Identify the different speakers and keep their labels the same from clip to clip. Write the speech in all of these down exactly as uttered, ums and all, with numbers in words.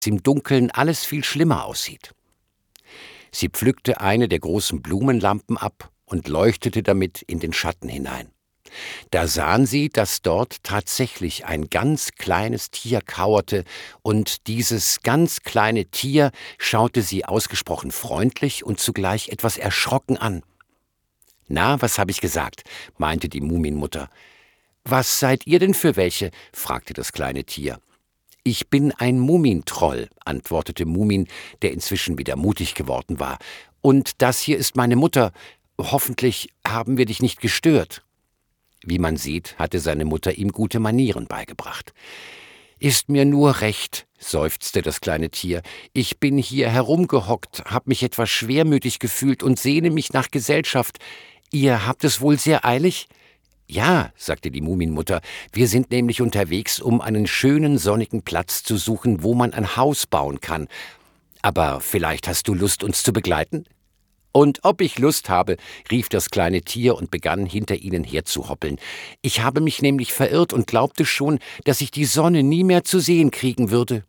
Speaker 1: im Dunkeln alles viel schlimmer aussieht. Sie pflückte eine der großen Blumenlampen ab und leuchtete damit in den Schatten hinein. Da sahen sie, dass dort tatsächlich ein ganz kleines Tier kauerte, und dieses ganz kleine Tier schaute sie ausgesprochen freundlich und zugleich etwas erschrocken an. »Na, was habe ich gesagt?« meinte die Mumienmutter. »Was seid ihr denn für welche?« fragte das kleine Tier. »Ich bin ein Mumintroll«, antwortete Mumin, der inzwischen wieder mutig geworden war. »Und das hier ist meine Mutter. Hoffentlich haben wir dich nicht gestört.« Wie man sieht, hatte seine Mutter ihm gute Manieren beigebracht. »Ist mir nur recht«, seufzte das kleine Tier. »Ich bin hier herumgehockt, hab mich etwas schwermütig gefühlt und sehne mich nach Gesellschaft. Ihr habt es wohl sehr eilig?« »Ja«, sagte die Mumienmutter, »wir sind nämlich unterwegs, um einen schönen sonnigen Platz zu suchen, wo man ein Haus bauen kann. Aber vielleicht hast du Lust, uns zu begleiten?« »Und ob ich Lust habe«, rief das kleine Tier und begann hinter ihnen herzuhoppeln. »Ich habe mich nämlich verirrt und glaubte schon, dass ich die Sonne nie mehr zu sehen kriegen würde.«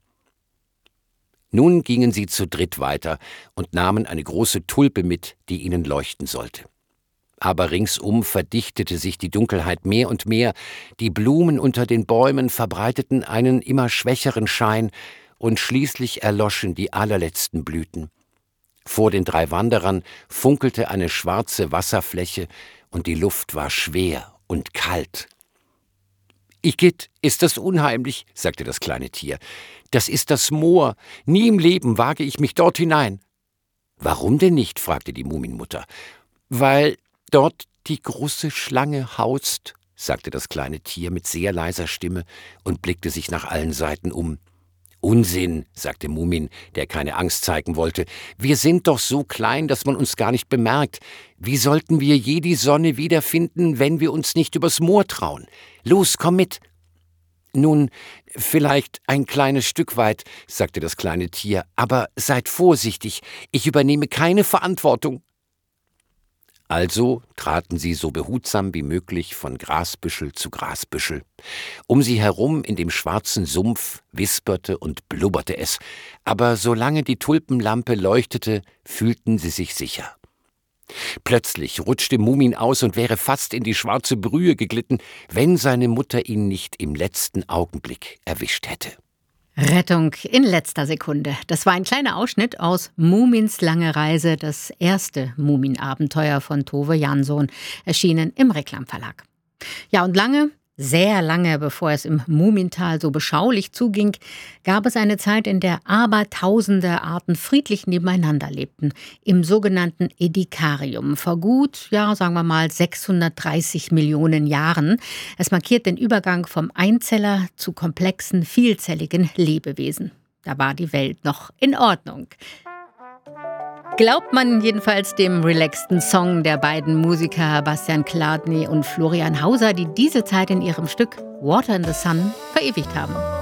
Speaker 1: Nun gingen sie zu dritt weiter und nahmen eine große Tulpe mit, die ihnen leuchten sollte. Aber ringsum verdichtete sich die Dunkelheit mehr und mehr, die Blumen unter den Bäumen verbreiteten einen immer schwächeren Schein, und schließlich erloschen die allerletzten Blüten. Vor den drei Wanderern funkelte eine schwarze Wasserfläche, und die Luft war schwer und kalt. »Igitt, ist das unheimlich«, sagte das kleine Tier. »Das ist das Moor. Nie im Leben wage ich mich dort hinein.« »Warum denn nicht?« fragte die Mumienmutter. »Weil dort die große Schlange haust«, sagte das kleine Tier mit sehr leiser Stimme und blickte sich nach allen Seiten um. »Unsinn«, sagte Mumin, der keine Angst zeigen wollte. »Wir sind doch so klein, dass man uns gar nicht bemerkt. Wie sollten wir je die Sonne wiederfinden, wenn wir uns nicht übers Moor trauen? Los, komm mit!« »Nun, vielleicht ein kleines Stück weit«, sagte das kleine Tier, »aber seid vorsichtig, ich übernehme keine Verantwortung.« Also traten sie so behutsam wie möglich von Grasbüschel zu Grasbüschel. Um sie herum in dem schwarzen Sumpf wisperte und blubberte es, aber solange die Tulpenlampe leuchtete, fühlten sie sich sicher. Plötzlich rutschte Mumin aus und wäre fast in die schwarze Brühe geglitten, wenn seine Mutter ihn nicht im letzten Augenblick erwischt hätte.
Speaker 2: Rettung in letzter Sekunde. Das war ein kleiner Ausschnitt aus Mumins lange Reise, das erste Mumin-Abenteuer von Tove Jansson, erschienen im Reklam Verlag. Ja, und lange, sehr lange bevor es im Mumintal so beschaulich zuging, gab es eine Zeit, in der abertausende Arten friedlich nebeneinander lebten, im sogenannten Edikarium, vor gut, ja, sagen wir mal, sechshundertdreißig Millionen Jahren. Es markiert den Übergang vom Einzeller zu komplexen, vielzelligen Lebewesen. Da war die Welt noch in Ordnung. Glaubt man jedenfalls dem relaxten Song der beiden Musiker Bastian Gladny und Florian Hauser, die diese Zeit in ihrem Stück Water in the Sun verewigt haben.